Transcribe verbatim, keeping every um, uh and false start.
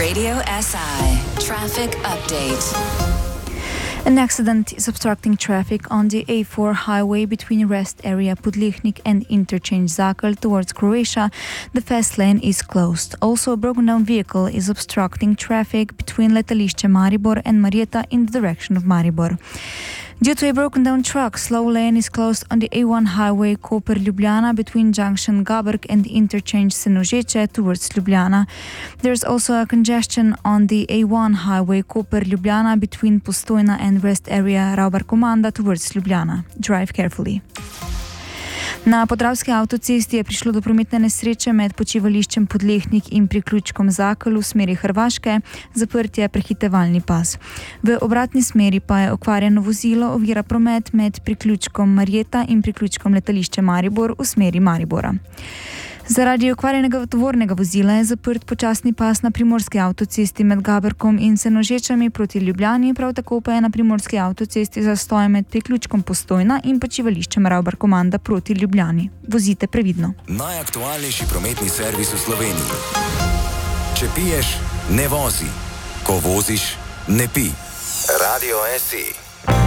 Radio S I Traffic Update. An accident is obstructing traffic on the A four highway between rest area Pudlichnik and interchange Zakal towards Croatia. The fast lane is closed. Also, a broken down vehicle is obstructing traffic between Letališče Maribor and Marieta in the direction of Maribor. Due to a broken down truck, slow lane is closed on the A one highway Koper-Ljubljana between junction Gaberg and interchange Senožeče towards Ljubljana. There is also a congestion on the A one highway Koper-Ljubljana between Postojna and rest area Raubar-Komanda towards Ljubljana. Drive carefully. Na Podravski avtocesti je prišlo do prometne nesreče med počivališčem Podlehnik in priključkom Zakal v smeri Hrvaške, zaprt je prehitevalni pas. V obratni smeri pa je okvarjeno vozilo ovira promet med priključkom Marjeta in priključkom Letališče Maribor v smeri Maribora. Zaradi okvarjenega tovornega vozila je zaprt počasni pas na primorski avtocesti med Gaberkom in Senožečami proti Ljubljani, prav tako pa je na primorski avtocesti zastoj med priključkom Postojna in počivališčem Raubar-Komanda proti Ljubljani. Vozite previdno. Najaktualnejši prometni servis v Sloveniji. Če piješ, ne vozi. Ko voziš, ne pi. Radio S I.